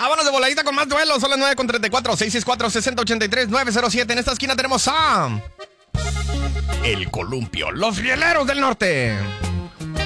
Vámonos de voladita con más duelos. Son las 9:34, 664-6083, 907. En esta esquina tenemos a... El Columpio, los Rieleros del Norte.